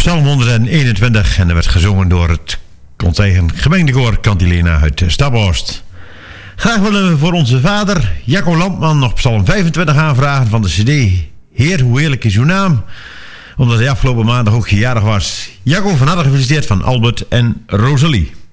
Psalm 121 en dat werd gezongen door het gemengdekoor Cantilena uit Staphorst. Graag willen we voor onze vader Jacco Landman nog Psalm 25 aanvragen van de cd Heer, hoe heerlijk is uw naam, omdat hij afgelopen maandag ook jarig was. Jacco, van harte gefeliciteerd van Albert en Rosalie.